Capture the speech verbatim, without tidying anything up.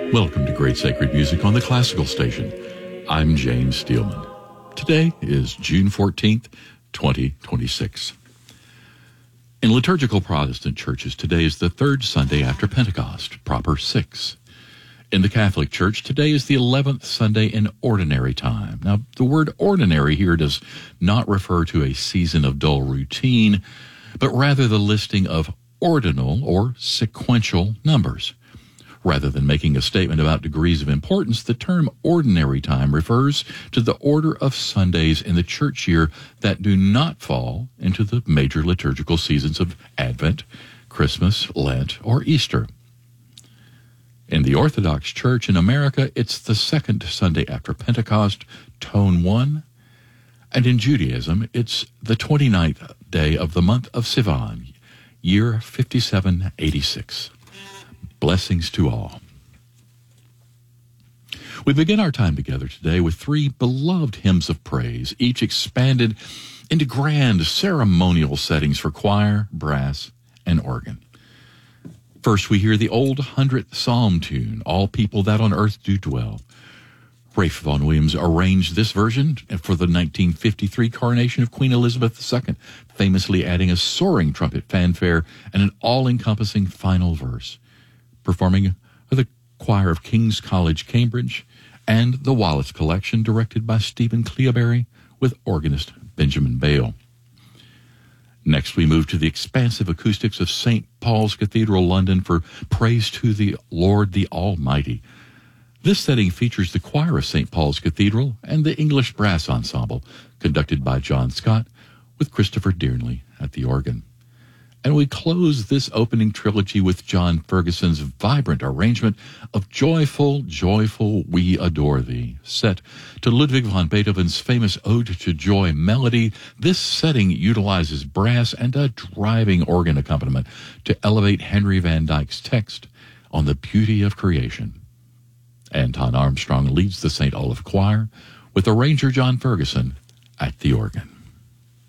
Welcome to Great Sacred Music on the Classical Station. I'm James Steelman. Today is June fourteenth, twenty twenty-six. In liturgical Protestant churches, today is the third Sunday after Pentecost, proper six. In the Catholic Church, today is the eleventh Sunday in Ordinary Time. Now, the word ordinary here does not refer to a season of dull routine, but rather the listing of ordinal or sequential numbers. Rather than making a statement about degrees of importance, the term ordinary time refers to the order of Sundays in the church year that do not fall into the major liturgical seasons of Advent, Christmas, Lent, or Easter. In the Orthodox Church in America, it's the second Sunday after Pentecost, tone one, and in Judaism, it's the twenty-ninth day of the month of Sivan, year fifty-seven eighty-six. Blessings to all. We begin our time together today with three beloved hymns of praise, each expanded into grand ceremonial settings for choir, brass, and organ. First, we hear the old hundredth psalm tune, All People That on Earth Do Dwell. Ralph Vaughan Williams arranged this version for the nineteen fifty-three coronation of Queen Elizabeth the Second, famously adding a soaring trumpet fanfare and an all-encompassing final verse. Performing the choir of King's College, Cambridge, and the Wallace Collection, directed by Stephen Cleobury, with organist Benjamin Bale. Next, we move to the expansive acoustics of Saint Paul's Cathedral, London, for Praise to the Lord the Almighty. This setting features the choir of Saint Paul's Cathedral and the English Brass Ensemble, conducted by John Scott, with Christopher Dearnley at the organ. And we close this opening trilogy with John Ferguson's vibrant arrangement of Joyful, Joyful, We Adore Thee. Set to Ludwig van Beethoven's famous Ode to Joy melody, this setting utilizes brass and a driving organ accompaniment to elevate Henry van Dyke's text on the beauty of creation. Anton Armstrong leads the Saint Olaf Choir with arranger John Ferguson at the organ.